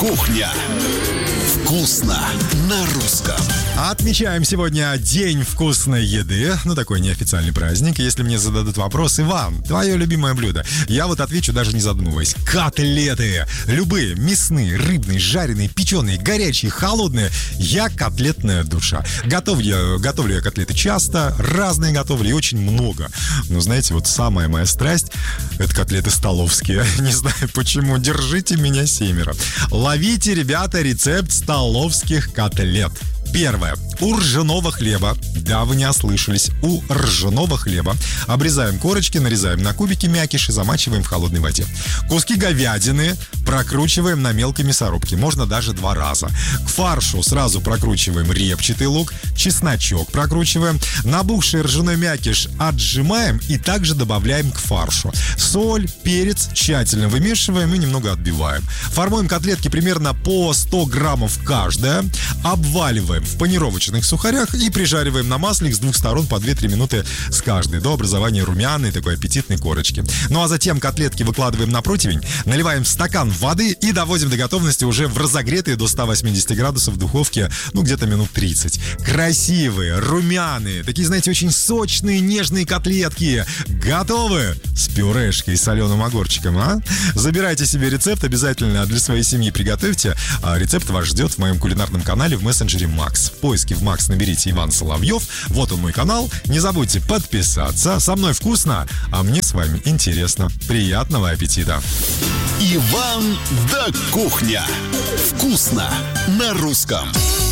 Кухня. Вкусно на русском. Отмечаем сегодня День вкусной еды. Ну, такой неофициальный праздник. Если мне зададут вопрос, Иван, твое любимое блюдо, я вот отвечу, даже не задумываясь. Котлеты. Любые. Мясные, рыбные, жареные, печеные, горячие, холодные. Я котлетная душа. Готовлю я котлеты часто, разные готовлю и очень много. Но знаете, вот самая моя страсть — это котлеты столовские. Не знаю почему. Держите меня семеро. Ловите, ребята, рецепт столовских котлет. Первое. У ржаного хлеба, да, вы не ослышались, у ржаного хлеба обрезаем корочки, нарезаем на кубики мякиш и замачиваем в холодной воде. Куски говядины прокручиваем на мелкой мясорубке, можно даже 2 раза. К фаршу сразу прокручиваем репчатый лук, чесночок прокручиваем, набухший ржаной мякиш отжимаем и также добавляем к фаршу. Соль, перец тщательно вымешиваем и немного отбиваем. Формуем котлетки примерно по 100 граммов каждая, обваливаем в панировочных сухарях и прижариваем на масле с 2 сторон по 2-3 минуты с каждой до образования румяной такой аппетитной корочки. Ну а затем котлетки выкладываем на противень, наливаем в стакан воды и доводим до готовности уже в разогретые до 180 градусов в духовке, ну где-то минут 30. Красивые, румяные, такие, знаете, очень сочные, нежные котлетки. Готовы? С пюрешкой и соленым огурчиком, а? Забирайте себе рецепт, обязательно для своей семьи приготовьте. Рецепт вас ждет в моем кулинарном канале в мессенджере Макс. В поиске в Макс наберите Иван Соловьев. Вот он мой канал. Не забудьте подписаться. Со мной вкусно, а мне с вами интересно. Приятного аппетита. Иван да Кухня. Вкусно на русском.